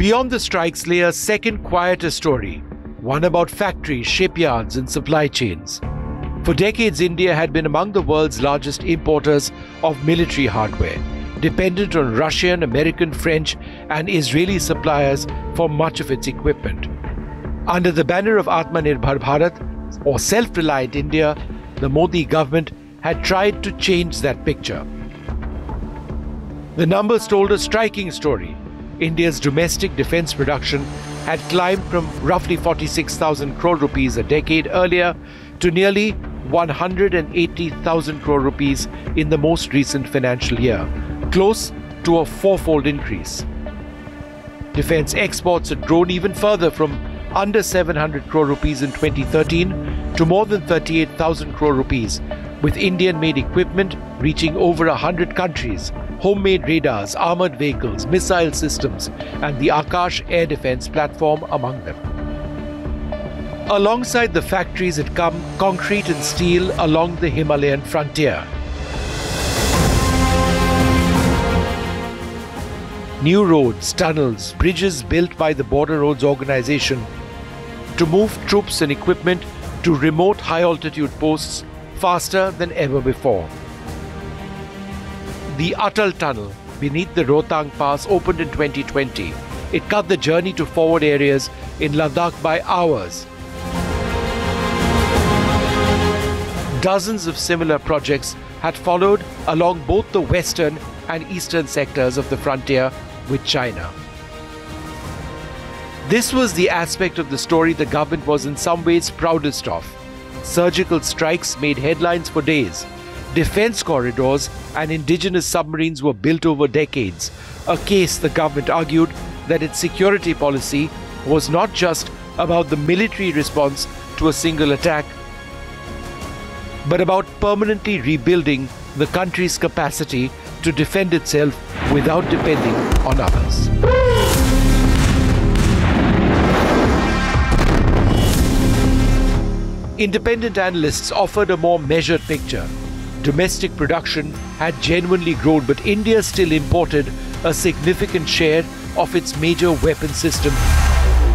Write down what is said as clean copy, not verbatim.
beyond the strikes lay a second quieter story, one about factories, shipyards and supply chains. For decades, India had been among the world's largest importers of military hardware, dependent on Russian, American, French and Israeli suppliers for much of its equipment. Under the banner of Atmanirbhar Bharat, or self-reliant India, the Modi government had tried to change that picture. The numbers told a striking story. India's domestic defense production had climbed from roughly 46,000 crore rupees a decade earlier to nearly 180,000 crore rupees in the most recent financial year, close to a fourfold increase. Defense exports had grown even further from under 700 crore rupees in 2013 to more than 38,000 crore rupees, with Indian-made equipment reaching over 100 countries, homemade radars, armored vehicles, missile systems, and the Akash air defense platform among them. Alongside the factories had come concrete and steel along the Himalayan frontier. New roads, tunnels, bridges built by the Border Roads Organization to move troops and equipment to remote high-altitude posts faster than ever before. The Atal Tunnel beneath the Rohtang Pass opened in 2020. It cut the journey to forward areas in Ladakh by hours. Dozens of similar projects had followed along both the western and eastern sectors of the frontier with China. This was the aspect of the story the government was in some ways proudest of. Surgical strikes made headlines for days. Defense corridors and indigenous submarines were built over decades, a case the government argued that its security policy was not just about the military response to a single attack, but about permanently rebuilding the country's capacity to defend itself without depending on others. Independent analysts offered a more measured picture. Domestic production had genuinely grown, but India still imported a significant share of its major weapon system